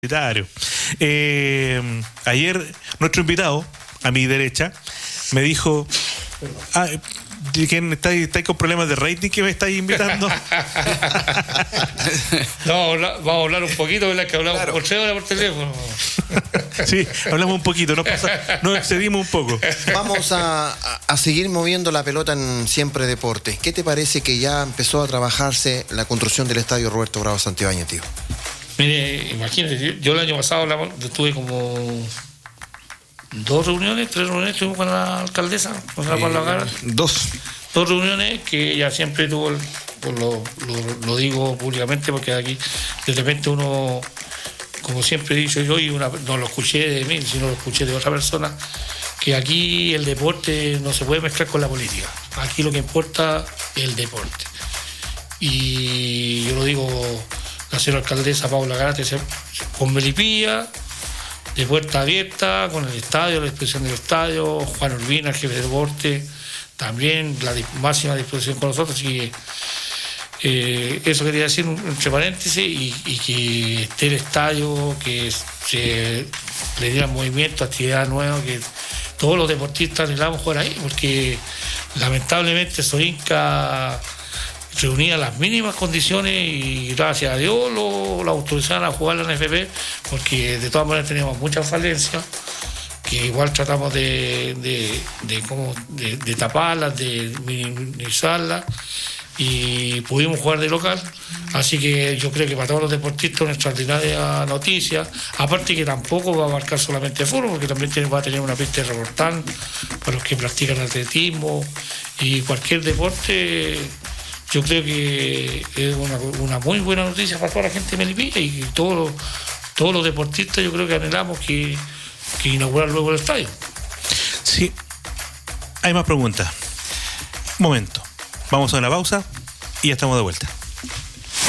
Ayer nuestro invitado, a mi derecha, me dijo: ¿quién estáis con problemas de rating que me estáis invitando? No, vamos a hablar un poquito, ¿verdad? Que hablamos por 3 horas por teléfono. Sí, hablamos un poquito, nos excedimos un poco. Vamos a seguir moviendo la pelota en Siempre Deporte. ¿Qué te parece que ya empezó a trabajarse la construcción del estadio Roberto Bravo Santibáñez, tío? Mire, imagínate, yo el año pasado tuve como 3 reuniones tuvimos con la alcaldesa, con la Pablo. Dos reuniones que ella siempre tuvo, lo digo públicamente porque aquí de repente uno, como siempre he dicho yo, y no lo escuché de mí, sino lo escuché de otra persona, que aquí el deporte no se puede mezclar con la política. Aquí lo que importa es el deporte. Y yo lo digo, la señora alcaldesa Paula Garate con Melipilla, de puerta abierta, con el estadio, la disposición del estadio, Juan Urbina, el jefe de deporte, también la máxima disposición con nosotros. Así que eso quería decir entre paréntesis, y que esté el estadio, que se le dieran movimiento, actividad nueva, que todos los deportistas anhelamos jugar ahí, porque lamentablemente Sorinca reunía las mínimas condiciones y gracias a Dios lo autorizaron a jugar la NFP, porque de todas maneras teníamos muchas falencias que igual tratamos de taparlas, de minimizarlas, y pudimos jugar de local. Así que yo creo que para todos los deportistas una extraordinaria noticia, aparte que tampoco va a abarcar solamente fútbol, porque también va a tener una pista de reportán para los que practican atletismo y cualquier deporte. Yo creo que es una muy buena noticia para toda la gente de Melipilla, y todos los deportistas yo creo que anhelamos que inaugurar luego el estadio. Sí, hay más preguntas. Un momento, vamos a una pausa y ya estamos de vuelta.